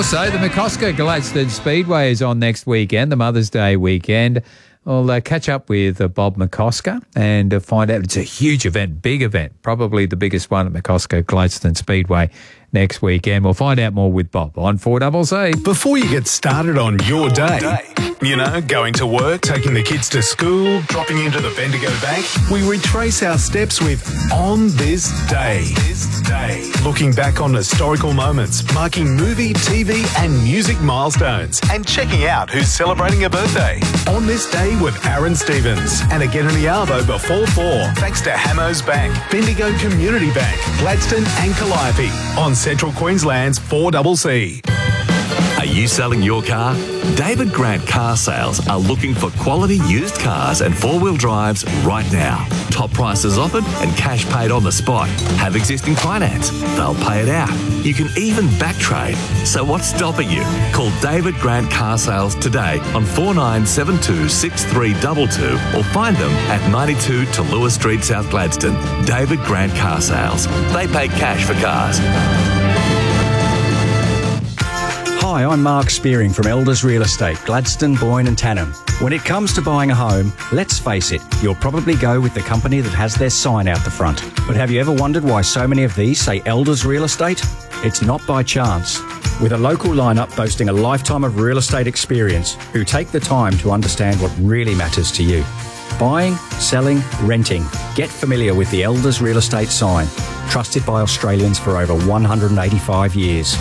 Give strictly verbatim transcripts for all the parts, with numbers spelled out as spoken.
Also, the McCosker Gladstone Speedway is on next weekend, the Mother's Day weekend. We'll uh, catch up with uh, Bob McCosker and uh, find out. It's a huge event, big event, probably the biggest one at McCosker Gladstone Speedway next weekend. We'll find out more with Bob on four C C. Before you get started on your day, you know, going to work, taking the kids to school, dropping into the Bendigo Bank, we retrace our steps with On This Day. This day. Looking back on historical moments, marking movie, T V and music milestones, and checking out who's celebrating a birthday. On This Day with Aaron Stevens and again in the Arvo before four, thanks to Hamos Bank, Bendigo Community Bank, Gladstone and Calliope on Central Queensland's four C C. Are you selling your car? David Grant Car Sales are looking for quality used cars and four-wheel drives right now. Top prices offered and cash paid on the spot. Have existing finance? They'll pay it out. You can even back trade. So what's stopping you? Call David Grant Car Sales today on four nine seven two, six three two two or find them at ninety-two to Lewis Street, South Gladstone. David Grant Car Sales. They pay cash for cars. Hi, I'm Mark Spearing from Elders Real Estate, Gladstone, Boyne and Tannum. When it comes to buying a home, let's face it, you'll probably go with the company that has their sign out the front. But have you ever wondered why so many of these say Elders Real Estate? It's not by chance. With a local lineup boasting a lifetime of real estate experience, who take the time to understand what really matters to you. Buying, selling, renting. Get familiar with the Elders Real Estate sign, trusted by Australians for over one hundred eighty-five years.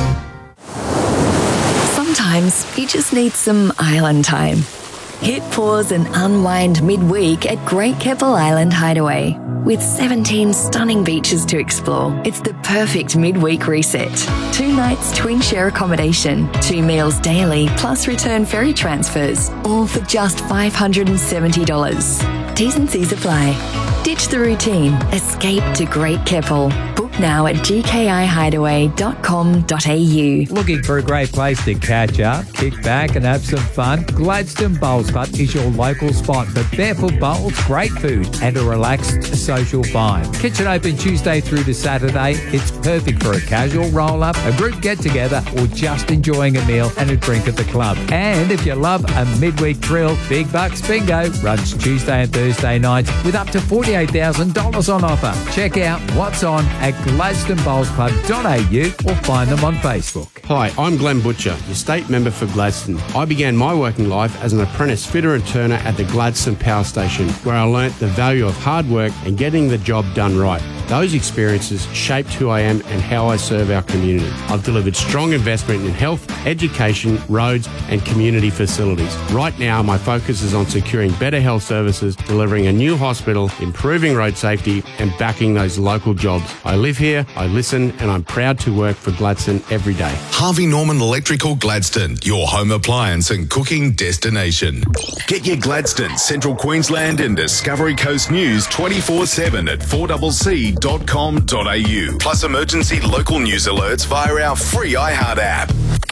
Sometimes you just need some island time. Hit pause and unwind midweek at Great Keppel Island Hideaway. With seventeen stunning beaches to explore, it's the perfect midweek reset. Two nights twin share accommodation, two meals daily, plus return ferry transfers, all for just five hundred seventy dollars. T's and C's apply. Ditch the routine. Escape to Great Keppel. Book now at g k i hideaway dot com dot a u. Looking for a great place to catch up, kick back and have some fun? Gladstone Bowls Club is your local spot for barefoot bowls, great food and a relaxed social vibe. Kitchen open Tuesday through to Saturday. It's perfect for a casual roll-up, a group get-together or just enjoying a meal and a drink at the club. And if you love a midweek thrill, Big Bucks Bingo runs Tuesday and Thursday nights with up to forty-eight thousand dollars on offer. Check out what's on at gladstone bowls club dot a u or find them on Facebook. Hi, I'm Glenn Butcher, your state member for Gladstone. I began my working life as an apprentice fitter and turner at the Gladstone Power Station, where I learnt the value of hard work and getting the job done right. Those experiences shaped who I am and how I serve our community. I've delivered strong investment in health, education, roads and community facilities. Right now, my focus is on securing better health services, delivering a new hospital, improving road safety and backing those local jobs. I live here, I listen and I'm proud to work for Gladstone every day. Harvey Norman Electrical Gladstone, your home appliance and cooking destination. Get your Gladstone, Central Queensland and Discovery Coast news twenty-four seven at four c c dot com dot a u. Plus emergency local news alerts via our free iHeart app.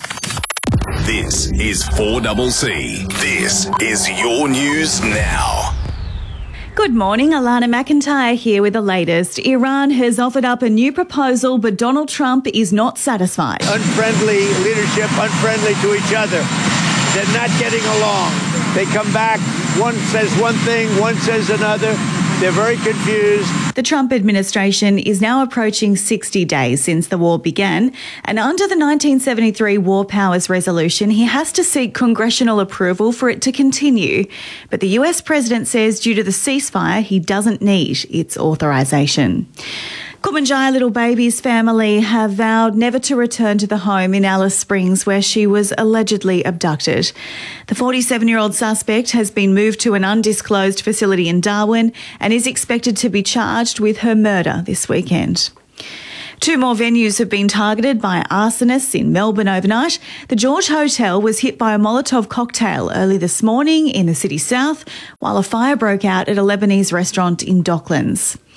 This is four C C. This is your news now. Good morning, Alana McIntyre here with the latest. Iran has offered up a new proposal, but Donald Trump is not satisfied. Unfriendly leadership, unfriendly to each other. They're not getting along. They come back, one says one thing, one says another. They're very confused. The Trump administration is now approaching sixty days since the war began, and under the nineteen seventy-three War Powers Resolution, he has to seek congressional approval for it to continue. But the U S president says due to the ceasefire, he doesn't need its authorization. Kumanjaya Little Baby's family have vowed never to return to the home in Alice Springs where she was allegedly abducted. The forty-seven-year-old suspect has been moved to an undisclosed facility in Darwin and is expected to be charged with her murder this weekend. Two more venues have been targeted by arsonists in Melbourne overnight. The George Hotel was hit by a Molotov cocktail early this morning in the city south, while a fire broke out at a Lebanese restaurant in Docklands.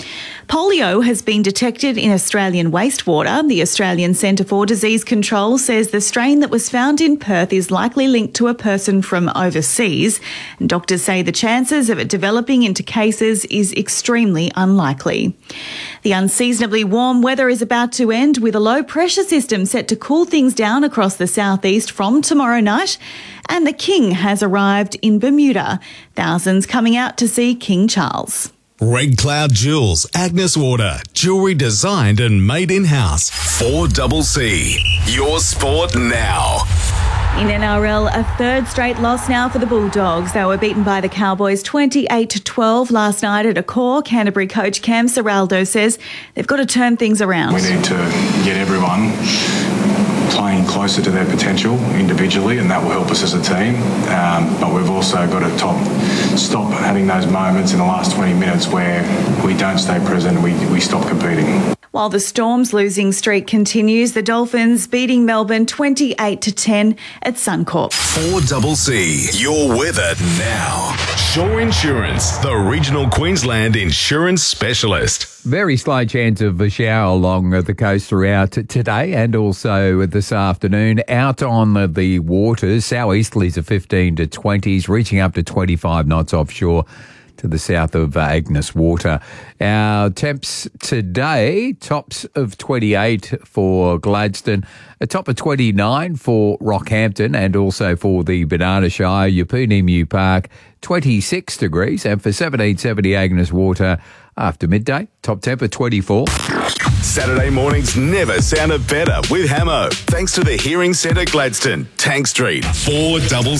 Polio has been detected in Australian wastewater. The Australian Centre for Disease Control says the strain that was found in Perth is likely linked to a person from overseas. And doctors say the chances of it developing into cases is extremely unlikely. The unseasonably warm weather is about to end, with a low pressure system set to cool things down across the southeast from tomorrow night. And the King has arrived in Bermuda. Thousands coming out to see King Charles. Red Cloud Jewels, Agnes Water, jewellery designed and made in-house. four C C, your sport now. In N R L, a third straight loss now for the Bulldogs. They were beaten by the Cowboys twenty-eight to twelve last night at Accor. Canterbury coach Cam Serraldo says they've got to turn things around. We need to get everyone playing closer to their potential individually, and that will help us as a team. Um, but we've also got to top, stop having those moments in the last twenty minutes where we don't stay present and we, we stop competing. While the Storm's losing streak continues, the Dolphins beating Melbourne twenty-eight to ten at Suncorp. four C C, your weather now. Shore Insurance, the regional Queensland insurance specialist. Very slight chance of a shower along the coast throughout today and also this afternoon. Out on the waters, southeasterlies of fifteen to twenties, reaching up to twenty-five knots offshore to the south of Agnes Water. Our temps today, tops of twenty-eight for Gladstone, a top of twenty-nine for Rockhampton and also for the Banana Shire, Yapunimu Park, twenty-six degrees, and for seventeen seventy Agnes Water after midday, top temp of twenty-four. Saturday mornings never sounded better with Hamo. Thanks to the Hearing Centre Gladstone, Tank Street, four C C.